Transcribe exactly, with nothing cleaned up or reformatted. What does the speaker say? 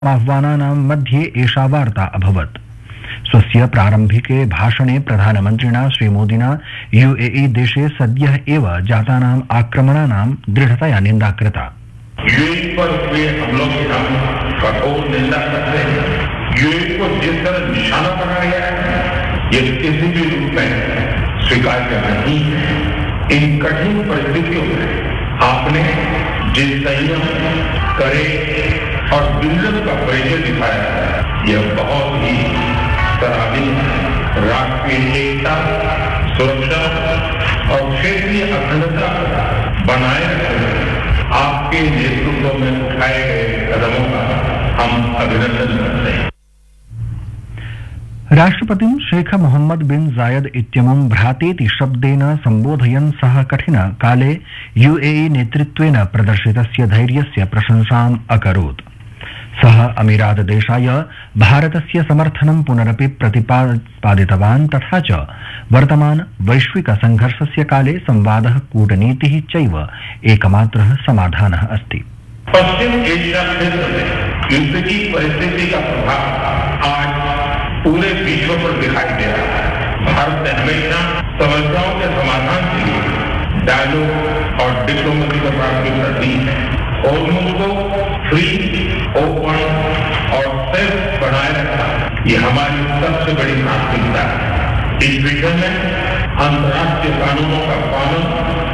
आह्वानानां मध्ये एषा वार्ता अभवत्। स्वस्य प्रारम्भिके भाषणे प्रधानमन्त्रिणा श्रीमोदिना यूएई देशे सद्यः एव जातानाम् आक्रमणानां दृढ़तया निन्दा कृता। यूएई पर हुए हमलों की हम कठोर निंदा करते हैं। यूएई को जिस तरह निशाना बनाया गया है, ये किसी भी रूप में स्वीकार्य नहीं है। इन कठिन परिस्थितियों में आपने जिस संयम, कड़े और विजन का परिचय दिखाया है, यह बहुत ही सराहनीय है। राष्ट्रीय एकता, सुरक्षा और क्षेत्रीय अखंडता बनाए रखने आपके नेतृत्व में उठाए गए कदमों का हम अभिनंदन करते हैं। राष्ट्रपतिं शेख मोहम्मद बिन जायद इत्यमुं भ्रातेति शब्देन सम्बोधयन् सः कठिन काले यूएई नेतृत्वेन प्रदर्शितस्य धैर्यस्य प्रशंसाम् अकरोत्। सः अमीरात देशाय भारतस्य समर्थनं पुनरपि प्रतिपादितवान् तथा च वर्तमान वैश्विक संघर्षस्य काले संवादः, कूटनीतिः चैव एकमात्रः समाधानः अस्ति। पश्चिम एशिया क्षेत्र में युद्ध की परिस्थिति का प्रभाव आज पूरे विश्व पर दिखाई दे रहा है। भारत ने हमेशा समस्याओं के समाधान के लिए डायलॉग और डिप्लोमेसी को प्राथमिकता दी है। होर्मुज़ को फ्री, ओपन और सेफ बनाए रखा, ये हमारी सबसे बड़ी प्राथमिकता है। इस विषय में अंतर्राष्ट्रीय कानूनों का पालन